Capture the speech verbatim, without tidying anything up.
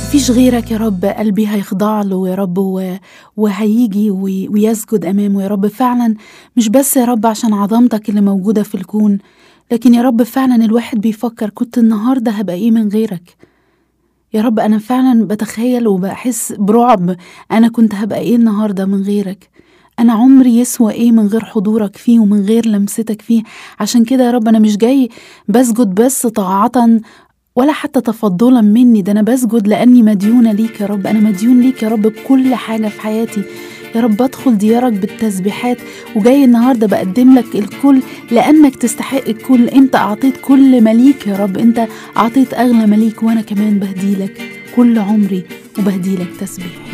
مفيش غيرك يا رب، قلبي هيخضع له يا رب و- وهيجي وي- ويسجد أمامه يا رب. فعلا مش بس يا رب عشان عظمتك اللي موجودة في الكون، لكن يا رب فعلا الواحد بيفكر كنت النهاردة هبقى إيه من غيرك يا رب. أنا فعلا بتخيل وبحس برعب، أنا كنت هبقى إيه النهاردة من غيرك. أنا عمري يسوى إيه من غير حضورك فيه ومن غير لمستك فيه. عشان كده يا رب أنا مش جاي بسجد بس طاعة ولا حتى تفضلا مني، ده أنا بسجد لأني مديونة ليك يا رب. أنا مديون ليك يا رب بكل حاجة في حياتي يا رب. بدخل ديارك بالتسبيحات وجاي النهاردة بقدم لك الكل لأنك تستحق الكل. أنت أعطيت كل مليك يا رب، أنت أعطيت أغلى مليك، وأنا كمان بهدي لك كل عمري وبهدي لك تسبيح.